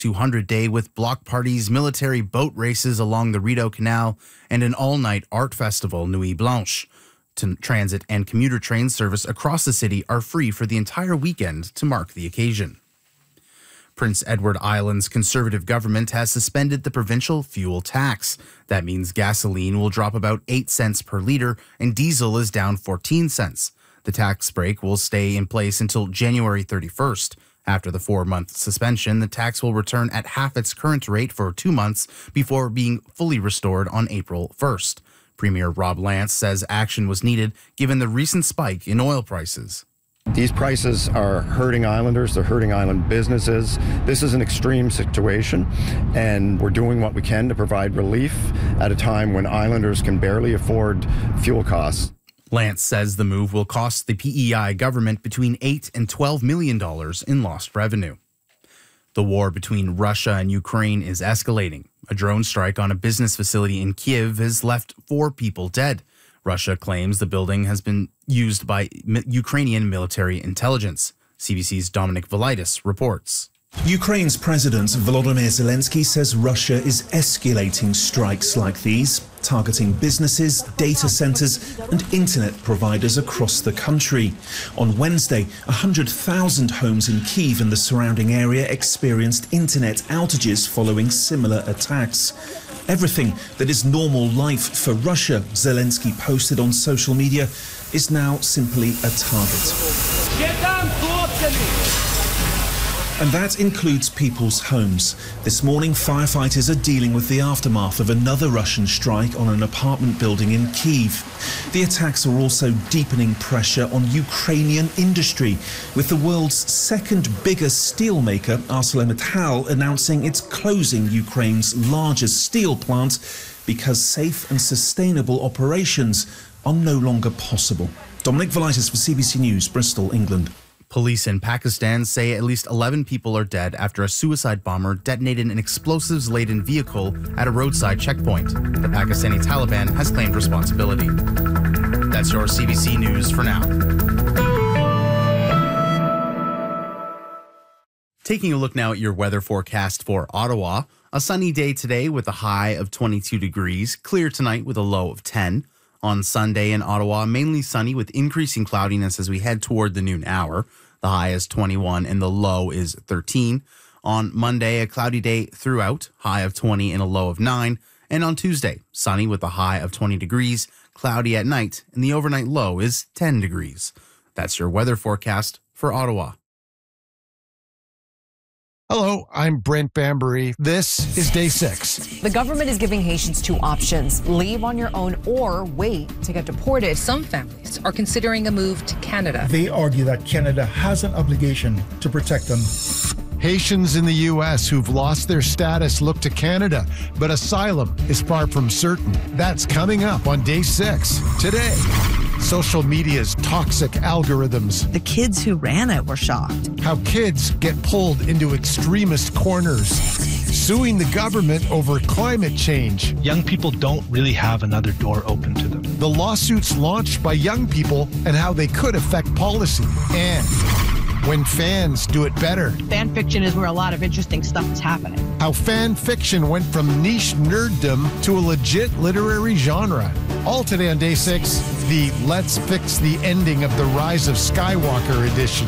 200 day with block parties, military boat races along the Rideau Canal, and an all-night art festival, Nuit Blanche. Transit and commuter train service across the city are free for the entire weekend to mark the occasion. Prince Edward Island's Conservative government has suspended the provincial fuel tax. That means gasoline will drop about 8 cents per litre and diesel is down 14 cents. The tax break will stay in place until January 31st. After the 4-month suspension, the tax will return at half its current rate for 2 months before being fully restored on April 1st. Premier Rob Lance says action was needed given the recent spike in oil prices. These prices are hurting Islanders, they're hurting island businesses. This is an extreme situation, and we're doing what we can to provide relief at a time when Islanders can barely afford fuel costs. Lance says the move will cost the PEI government between $8 and $12 million in lost revenue. The war between Russia and Ukraine is escalating. A drone strike on a business facility in Kyiv has left 4 people dead. Russia claims the building has been used by Ukrainian military intelligence. CBC's Dominic Velitis reports. Ukraine's President Volodymyr Zelensky says Russia is escalating strikes like these, targeting businesses, data centers and internet providers across the country. On Wednesday, 100,000 homes in Kyiv and the surrounding area experienced internet outages following similar attacks. Everything that is normal life for Russia, Zelensky posted on social media, is now simply a target. And that includes people's homes. This morning, firefighters are dealing with the aftermath of another Russian strike on an apartment building in Kyiv. The attacks are also deepening pressure on Ukrainian industry, with the world's second biggest steelmaker, ArcelorMittal, announcing it's closing Ukraine's largest steel plant because safe and sustainable operations are no longer possible. Dominic Velitis for CBC News, Bristol, England. Police in Pakistan say at least 11 people are dead after a suicide bomber detonated an explosives-laden vehicle at a roadside checkpoint. The Pakistani Taliban has claimed responsibility. That's your CBC News for now. Taking a look now at your weather forecast for Ottawa. A sunny day today with a high of 22 degrees. Clear tonight with a low of 10. On Sunday in Ottawa, mainly sunny with increasing cloudiness as we head toward the noon hour. The high is 21 and the low is 13. On Monday, a cloudy day throughout, high of 20 and a low of 9. And on Tuesday, sunny with a high of 20 degrees, cloudy at night, and the overnight low is 10 degrees. That's your weather forecast for Ottawa. Hello, I'm Brent Bambury. This is Day 6. The government is giving Haitians 2 options: leave on your own or wait to get deported. Some families are considering a move to Canada. They argue that Canada has an obligation to protect them. Haitians in the U.S. who've lost their status look to Canada, but asylum is far from certain. That's coming up on Day 6. Today, social media's toxic algorithms. The kids who ran it were shocked. How kids get pulled into extremist corners. Suing the government over climate change. Young people don't really have another door open to them. The lawsuits launched by young people and how they could affect policy. And when fans do it better. Fan fiction is where a lot of interesting stuff is happening. How fan fiction went from niche nerddom to a legit literary genre. All today on Day 6, the Let's Fix the Ending of the Rise of Skywalker edition.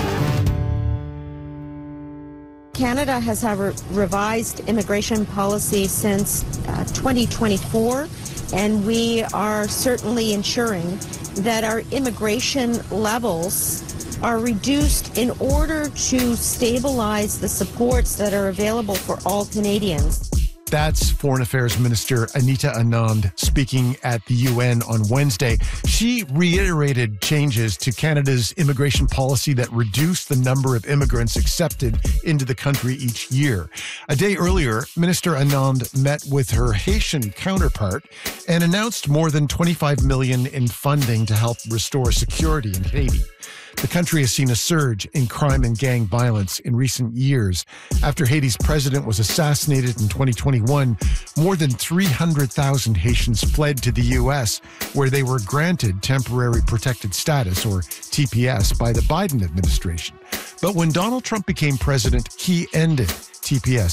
Canada has had a revised immigration policy since 2024, and we are certainly ensuring that our immigration levels are reduced in order to stabilize the supports that are available for all Canadians. That's Foreign Affairs Minister Anita Anand speaking at the UN on Wednesday. She reiterated changes to Canada's immigration policy that reduced the number of immigrants accepted into the country each year. A day earlier, Minister Anand met with her Haitian counterpart and announced more than $25 million in funding to help restore security in Haiti. The country has seen a surge in crime and gang violence in recent years. After Haiti's president was assassinated in 2021, more than 300,000 Haitians fled to the U.S., where they were granted temporary protected status, or TPS, by the Biden administration. But when Donald Trump became president, he ended TPS.